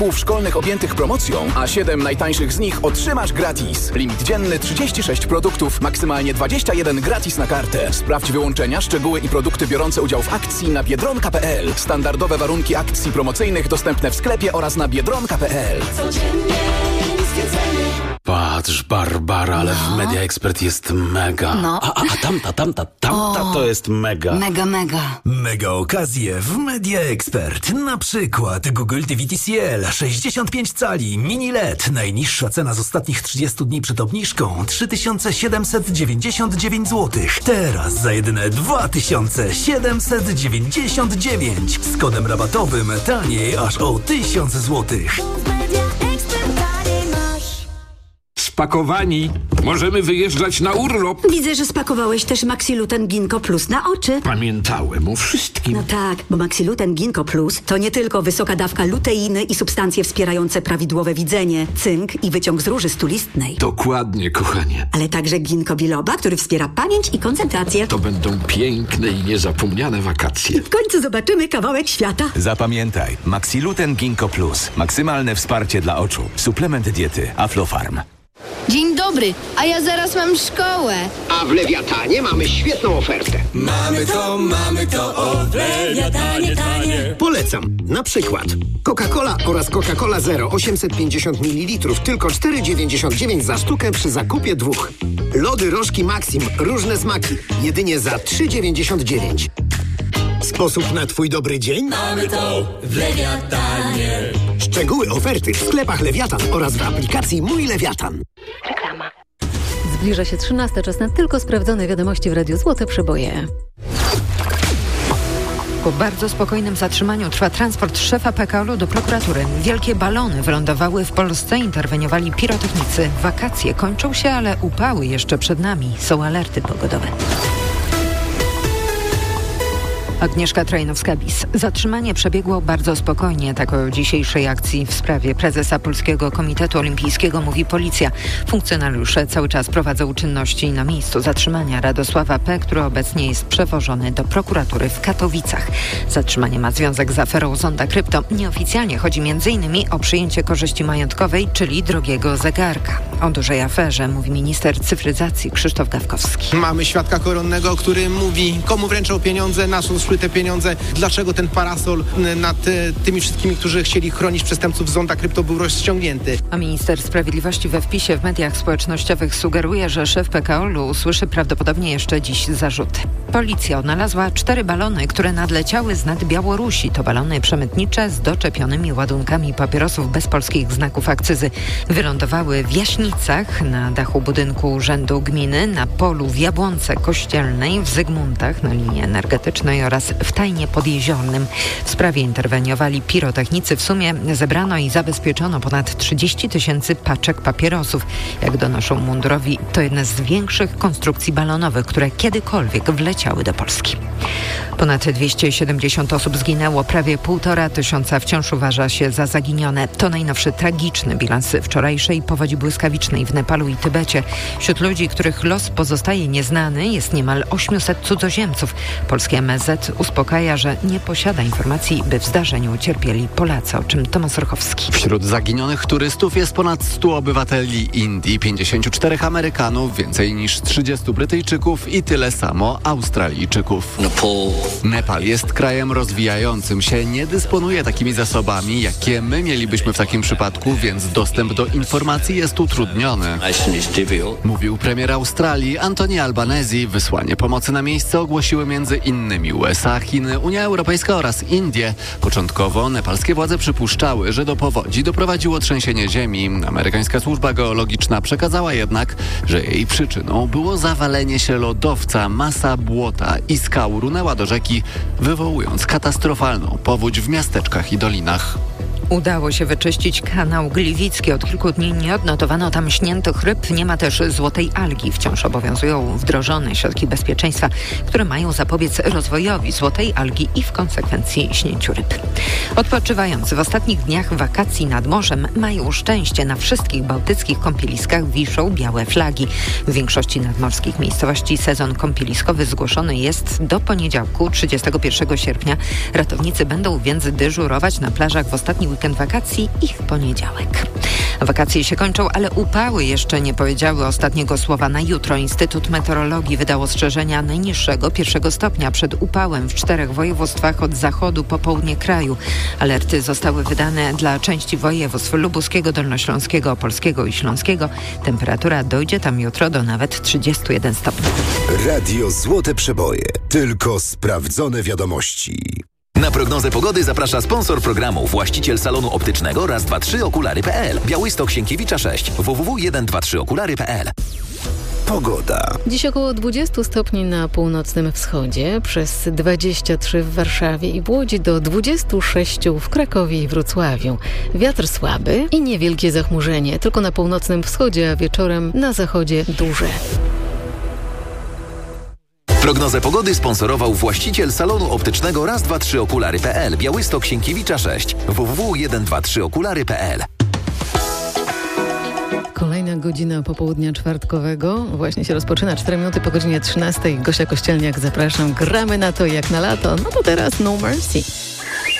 zakupów szkolnych objętych promocją, a 7 najtańszych z nich otrzymasz gratis. Limit dzienny 36 produktów, maksymalnie 21 gratis na kartę. Sprawdź wyłączenia, szczegóły i produkty biorące udział w akcji na biedronka.pl. Standardowe warunki akcji promocyjnych dostępne w sklepie oraz na biedronka.pl. Codziennie niskie ceny. Patrz, Barbara, ale w Media Expert jest mega. No. A tamta to jest mega. Mega. Mega okazje w Media Expert. Na przykład Google TV TCL 65 cali mini LED. Najniższa cena z ostatnich 30 dni przed obniżką 3799 zł. Teraz za jedyne 2799. Z kodem rabatowym taniej aż o 1000 zł. Spakowani. Możemy wyjeżdżać na urlop. Widzę, że spakowałeś też Maxiluten Ginkgo Plus na oczy. Pamiętałem o wszystkim. No tak, bo Maxiluten Ginkgo Plus to nie tylko wysoka dawka luteiny i substancje wspierające prawidłowe widzenie, cynk i wyciąg z róży stulistnej. Dokładnie, kochanie. Ale także ginkgo biloba, który wspiera pamięć i koncentrację. To będą piękne i niezapomniane wakacje. W końcu zobaczymy kawałek świata. Zapamiętaj, Maxiluten Ginkgo Plus. Maksymalne wsparcie dla oczu. Suplement diety Aflofarm. Dzień dobry, a ja zaraz mam szkołę. A w Lewiatanie mamy świetną ofertę. Mamy to, o w Lewiatanie tanie. Polecam. Na przykład Coca-Cola oraz Coca-Cola Zero 850 ml tylko 4,99 za sztukę przy zakupie 2. Lody Rożki Maxim, różne smaki, jedynie za 3,99. Sposób na Twój dobry dzień? Mamy to w Lewiatanie. Szczegóły oferty w sklepach Lewiatan oraz w aplikacji Mój Lewiatan. Zbliża się 13, czas na tylko sprawdzone wiadomości w Radiu Złote Przeboje. Po bardzo spokojnym zatrzymaniu trwa transport szefa PKL-u do prokuratury. Wielkie balony wylądowały w Polsce, interweniowali pirotechnicy. Wakacje kończą się, ale upały jeszcze przed nami. Są alerty pogodowe. Agnieszka Trajnowska-Bis. Zatrzymanie przebiegło bardzo spokojnie. Tak o dzisiejszej akcji w sprawie prezesa Polskiego Komitetu Olimpijskiego mówi policja. Funkcjonariusze cały czas prowadzą czynności na miejscu zatrzymania Radosława P., który obecnie jest przewożony do prokuratury w Katowicach. Zatrzymanie ma związek z aferą Zonda Krypto. Nieoficjalnie chodzi m.in. o przyjęcie korzyści majątkowej, czyli drogiego zegarka. O dużej aferze mówi minister cyfryzacji Krzysztof Gawkowski. Mamy świadka koronnego, który mówi, komu wręczał pieniądze, na co szły te pieniądze, dlaczego ten parasol nad tymi wszystkimi, którzy chcieli chronić przestępców Zonda Krypto był rozciągnięty. A minister sprawiedliwości we wpisie w mediach społecznościowych sugeruje, że szef PKL-u usłyszy prawdopodobnie jeszcze dziś zarzuty. Policja odnalazła 4 balony, które nadleciały z nad Białorusi. To balony przemytnicze z doczepionymi ładunkami papierosów bez polskich znaków akcyzy. Wylądowały w Jaśnicach, na dachu budynku Urzędu Gminy, na polu w Jabłonce Kościelnej, w Zygmuntach na linii energetycznej oraz w Tajnie Podjeziornym. W sprawie interweniowali pirotechnicy. W sumie zebrano i zabezpieczono ponad 30 000 paczek papierosów. Jak donoszą mundurowi, to jedna z większych konstrukcji balonowych, które kiedykolwiek wleciały do Polski. Ponad 270 osób zginęło, prawie 1500 wciąż uważa się za zaginione. To najnowszy tragiczny bilans wczorajszej powodzi błyskawicznej w Nepalu i Tybecie. Wśród ludzi, których los pozostaje nieznany, jest niemal 800 cudzoziemców. Polskie MSZ uspokaja, że nie posiada informacji, by w zdarzeniu ucierpieli Polacy, o czym Tomasz Rochowski. Wśród zaginionych turystów jest ponad 100 obywateli Indii, 54 Amerykanów, więcej niż 30 Brytyjczyków i tyle samo Australijczyków. Nepal jest krajem rozwijającym się, nie dysponuje takimi zasobami, jakie my mielibyśmy w takim przypadku, więc dostęp do informacji jest utrudniony. Mówił premier Australii Anthony Albanese. Wysłanie pomocy na miejsce ogłosiły między innymi USA, Chiny, Unia Europejska oraz Indie. Początkowo nepalskie władze przypuszczały, że do powodzi doprowadziło trzęsienie ziemi. Amerykańska służba geologiczna przekazała jednak, że jej przyczyną było zawalenie się lodowca. Masa błota i skał runęła do rzeki, wywołując katastrofalną powódź w miasteczkach i dolinach. Udało się wyczyścić kanał Gliwicki. Od kilku dni nie odnotowano tam śniętych ryb. Nie ma też złotej algi. Wciąż obowiązują wdrożone środki bezpieczeństwa, które mają zapobiec rozwojowi złotej algi i w konsekwencji śnięciu ryb. Odpoczywający w ostatnich dniach wakacji nad morzem mają szczęście. Na wszystkich bałtyckich kąpieliskach wiszą białe flagi. W większości nadmorskich miejscowości sezon kąpieliskowy zgłoszony jest do poniedziałku 31 sierpnia. Ratownicy będą więc dyżurować na plażach w ostatni weekend weekend wakacji i w poniedziałek. Wakacje się kończą, ale upały jeszcze nie powiedziały ostatniego słowa na jutro. Instytut Meteorologii wydał ostrzeżenia najniższego 1 stopnia przed upałem w 4 województwach od zachodu po południe kraju. Alerty zostały wydane dla części województw lubuskiego, dolnośląskiego, opolskiego i śląskiego. Temperatura dojdzie tam jutro do nawet 31 stopni. Radio Złote Przeboje. Tylko sprawdzone wiadomości. Na prognozę pogody zaprasza sponsor programu, właściciel salonu optycznego Raz, 2, 3 okulary.pl. Białystok, Sienkiewicza 6, www.123okulary.pl. Pogoda. Dziś około 20 stopni na północnym wschodzie, przez 23 w Warszawie i w Łodzi, do 26 w Krakowie i Wrocławiu. Wiatr słaby i niewielkie zachmurzenie, tylko na północnym wschodzie, a wieczorem na zachodzie duże. Prognozę pogody sponsorował właściciel salonu optycznego Raz, 2, 3 okulary.pl. Białystok, Sienkiewicza 6, www.123okulary.pl. Kolejna godzina popołudnia czwartkowego właśnie się rozpoczyna. 4 minuty po godzinie 13. Gosia Kościelniak, zapraszam. Gramy na to jak na lato. No to teraz No Mercy.